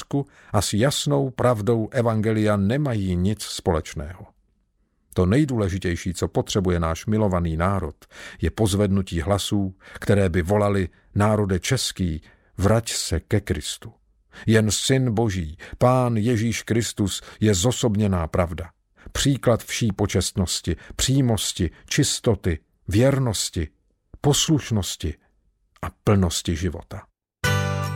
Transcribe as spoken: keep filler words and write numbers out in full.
blesku a s jasnou pravdou evangelia nemají nic společného. To nejdůležitější, co potřebuje náš milovaný národ, je pozvednutí hlasů, které by volali: národe český, vrať se ke Kristu. Jen Syn Boží, Pán Ježíš Kristus, je zosobněná pravda. Příklad vší počestnosti, přímosti, čistoty, věrnosti, poslušnosti a plnosti života.